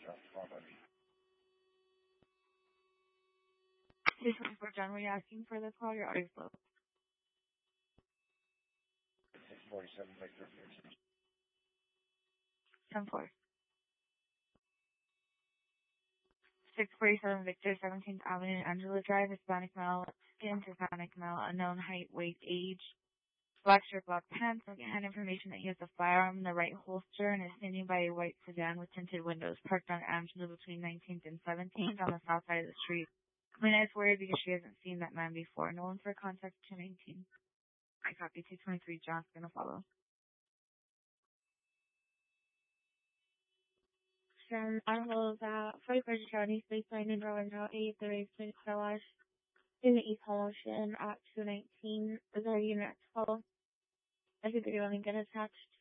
For John, were you asking for the call? Your audio's low. 10-4. 647 Victor, 17th Avenue, Angela Drive, Hispanic male, skin Hispanic male, unknown height, weight, age, black shirt, black pants. Had information that he has a firearm in the right holster and is standing by a white sedan with tinted windows parked on Angela between 19th and 17th on the south side of the street. Lena is worried because she hasn't seen that man before. No one for contact 219. I copy 223. John's gonna follow. From Arnold, 41st County, Spaceline in Rowan Route 8, the Raceman Car Wash in the East Motion at 219. Is our unit 12? I think the link get attached.